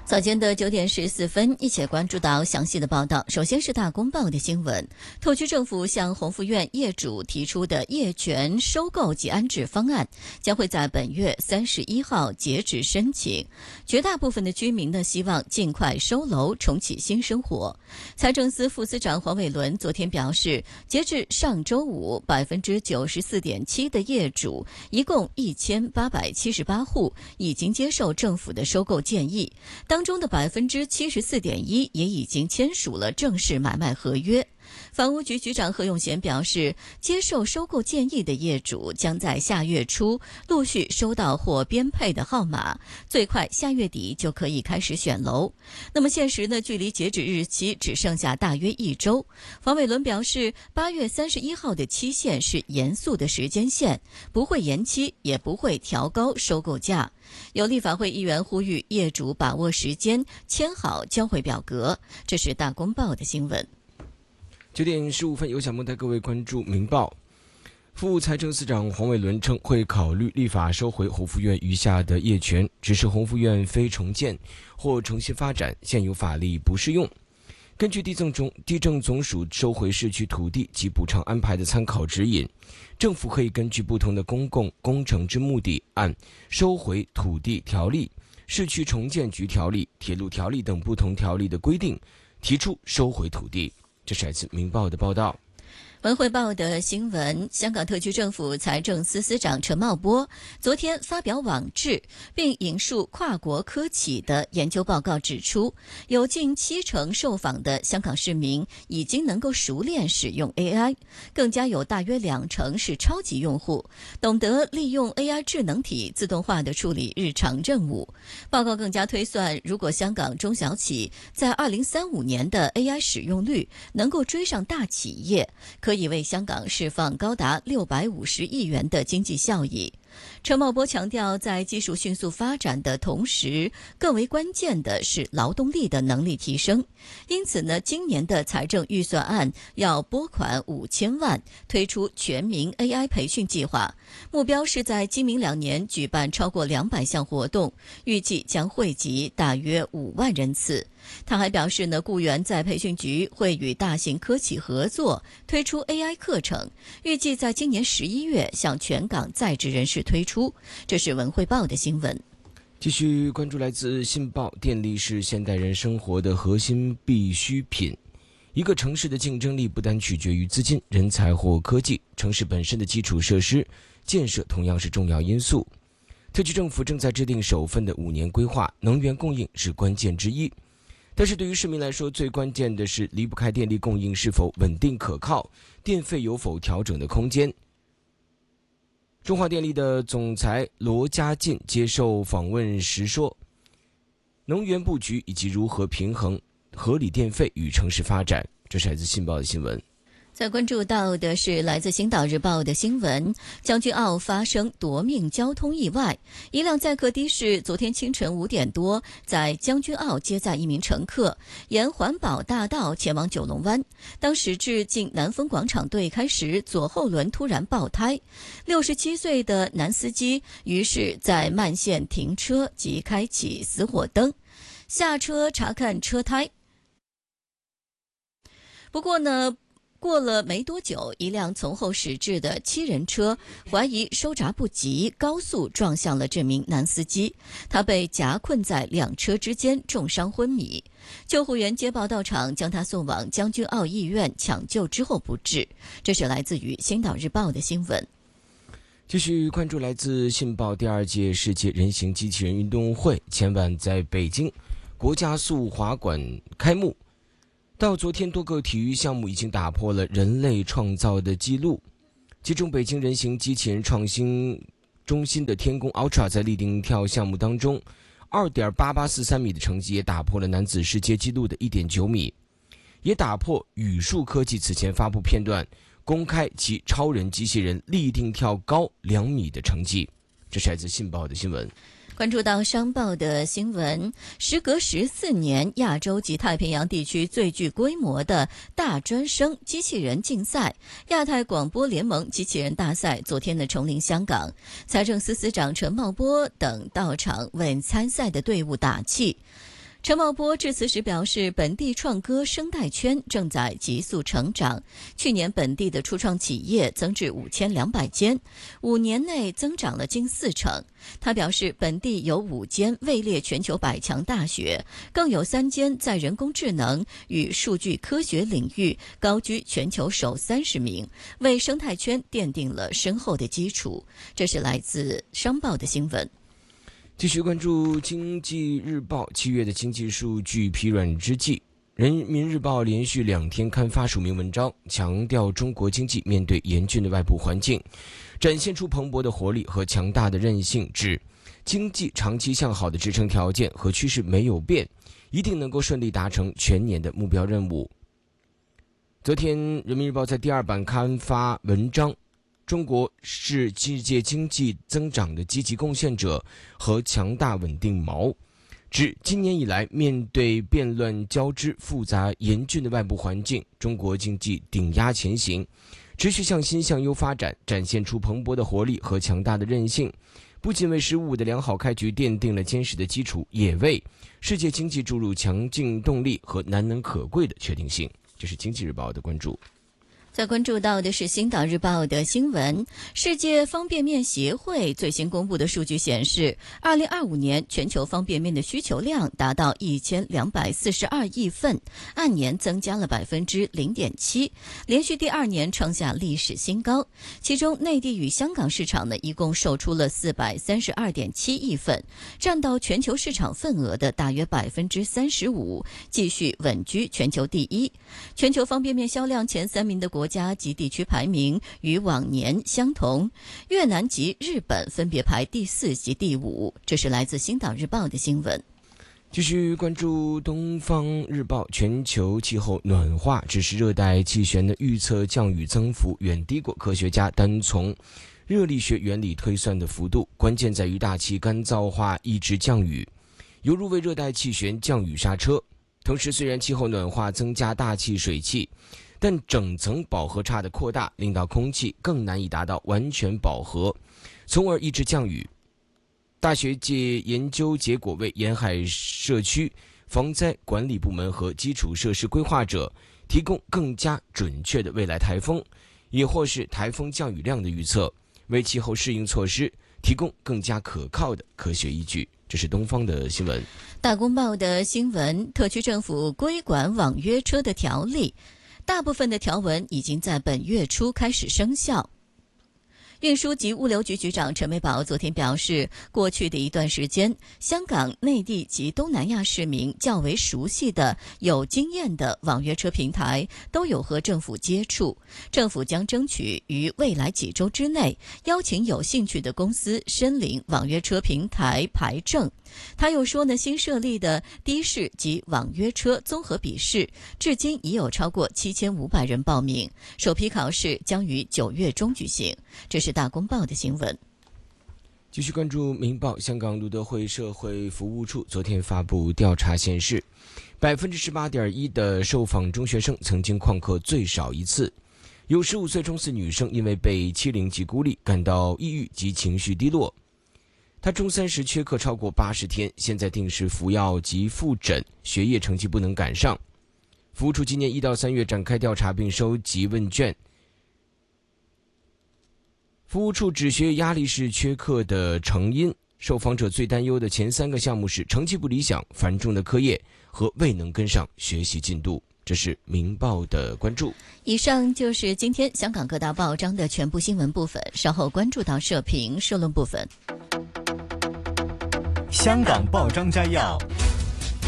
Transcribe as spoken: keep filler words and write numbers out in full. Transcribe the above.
早间的九点十四分，一起关注到详细的报道。首先是大公报的新闻，特区政府向宏福苑业主提出的业权收购及安置方案，将会在本月三十一号截止申请。绝大部分的居民呢，希望尽快收楼，重启新生活。财政司副司长黄伟纶昨天表示，截至上周五，百分之九十四点七的业主，一共一千八百七十八户，已经接受政府的收购建议。当中的百分之七十四点一也已经签署了正式买卖合约。房屋局局长何永贤表示，接受收购建议的业主将在下月初陆续收到或编配的号码，最快下月底就可以开始选楼。那么现时呢，距离截止日期只剩下大约一周。黄伟纶表示，八月三十一号的期限是严肃的时间线，不会延期，也不会调高收购价。有立法会议员呼吁业主把握时间，签好交回表格。这是大公报的新闻。 九点十五分，有想带各位关注明报。副财政司长黄伟纶称，会考虑立法收回宏福苑余下的业权，只是宏福苑非重建或重新发展，现有法律不适用。根据地政总地政总署收回市区土地及补偿安排的参考指引，政府可以根据不同的公共工程之目的，按收回土地条例、市区重建局条例、铁路条例等不同条例的规定，提出收回土地。这是来自《明报》的报道。 文汇报的新闻，香港特区政府财政司司长陈茂波昨天发表网誌，并引述跨国科企的研究报告指出，有近七成受访的香港市民已经能够熟练使用 A I， 更加有大约两成是超级用户，懂得利用 A I 智能体自动化的处理日常任务。报告更加推算，如果香港中小企在二零三五年的 A I 使用率能够追上大企业，可以为香港释放高达六百五十亿元的经济效益。陈茂波强调，在技术迅速发展的同时，更为关键的是劳动力的能力提升。因此呢，今年的财政预算案要拨款五千万，推出全民 A I 培训计划，目标是在今明两年举办超过两百项活动，预计将惠及大约五万人次。他还表示呢，雇员在培训局会与大型科企合作，推出 A I 课程，预计在今年十一月向全港在职人士推出。这是文汇报的新闻。 继续关注来自信报，电力是现代人生活的核心必需品。一个城市的竞争力不单取决于资金、人才或科技，城市本身的基础设施建设同样是重要因素。特区政府正在制定首份的五年规划，能源供应是关键之一。但是对于市民来说，最关键的是离不开电力供应是否稳定可靠，电费有否调整的空间。中华电力的总裁罗家进接受访问时说，能源布局以及如何平衡合理电费与城市发展。这是来自信报的新闻。 再关注到的是来自《星岛日报》的新闻，将军澳发生夺命交通意外，一辆载客的士昨天清晨五点多在将军澳接载一名乘客，沿环保大道前往九龙湾。当驶至近南丰广场对开时，左后轮突然爆胎，六十七岁的男司机于是在慢线停车及开启死火灯，下车查看车胎。不过呢，过了没多久，一辆从后驶至的七人车怀疑收闸不及，高速撞向了这名男司机，他被夹困在两车之间，重伤昏迷。救护员接报到场，将他送往将军澳医院抢救之后不治。这是来自于《星岛日报》的新闻。 继续关注来自信报，第二届世界人形机器人运动会前晚在北京国家速滑馆开幕。到昨天，多个体育项目已经打破了人类创造的记录，其中北京人形机器人创新中心的天宫 Ultra 在立定跳项目当中 二点八八四三米的成绩，也打破了男子世界纪录的 一点九米，也打破宇树科技此前发布片段公开其超人机器人立定跳高两米的成绩。这是来自信报的新闻。 关注到商报的新闻，时隔十四年，亚洲及太平洋地区最具规模的大专生机器人竞赛——亚太广播联盟机器人大赛，昨天的重临香港。财政司司长陈茂波等到场为参赛的队伍打气。 陈茂波致辞时表示，本地创歌生态圈正在急速成长，去年本地的初创企业增至五千两百间，五年内增长了近四成。他表示，本地有五间位列全球百强大学，更有三间在人工智能与数据科学领域高居全球首三十名，为生态圈奠定了深厚的基础。这是来自商报的新闻。 继续关注《经济日报》七月的经济数据疲软之际，《人民日报》连续两天刊发署名文章，强调中国经济面对严峻的外部环境，展现出蓬勃的活力和强大的韧性，指经济长期向好的支撑条件和趋势没有变，一定能够顺利达成全年的目标任务。昨天，《人民日报》在第二版刊发文章，中国是世界经济增长的积极贡献者和强大稳定锚，指今年以来面对变乱交织、复杂严峻的外部环境，中国经济顶压前行，持续向新向优发展，展现出蓬勃的活力和强大的韧性，不仅为十五五的良好开局奠定了坚实的基础，也为世界经济注入强劲动力和难能可贵的确定性。这是经济日报的关注。 再关注到的是《星岛日报》的新闻，世界方便面协会最新公布的数据显示，二零二五年全球方便面的需求量达到一千两百四十二亿份，按年增加了百分之零点七，连续第二年创下历史新高。其中，内地与香港市场呢，一共售出了四百三十二点七亿份，占到全球市场份额的大约百分之三十五，继续稳居全球第一。全球方便面销量前三名的国家及地区排名与往年相同，越南及日本分别排第四及第五。这是来自《星岛日报》的新闻。 继续关注《东方日报》，全球气候暖化只是热带气旋的预测降雨增幅远低过科学家单从热力学原理推算的幅度，关键在于大气干燥化抑制降雨，犹如为热带气旋降雨刹车。同时，虽然气候暖化增加大气水汽，但整层饱和差的扩大，令到空气更难以达到完全饱和，从而抑制降雨。大学界研究结果为沿海社区防灾管理部门和基础设施规划者提供更加准确的未来台风，也或是台风降雨量的预测，为气候适应措施提供更加可靠的科学依据。这是东方的新闻。 大公报的新闻，特区政府规管网约车的条例，大部分的条文已经在本月初开始生效。运输及物流局局长陈美宝昨天表示，过去的一段时间，香港、内地及东南亚市民较为熟悉的、有经验的网约车平台都有和政府接触，政府将争取于未来几周之内邀请有兴趣的公司申领网约车平台牌证。他又说呢，新设立的的士及网约车综合笔试，至今已有超过七千五百人报名，首批考试将于九月中举行。这是大公报的新闻。 继续关注明报，香港路德会社会服务处昨天发布调查显示，百分之十八点一的受访中学生曾经旷课最少一次，有十五岁中四女生因为被欺凌及孤立感到抑郁及情绪低落。他中三时缺课超过八十天，现在定时服药及复诊，学业成绩不能赶上。服务处今年一到三月展开调查并收集问卷。服务处指学业压力是缺课的成因，受访者最担忧的前三个项目是成绩不理想、繁重的课业和未能跟上学习进度。这是明报的关注。 以上就是今天香港各大报章的全部新闻部分，稍后关注到社评社论部分。 香港报章摘要。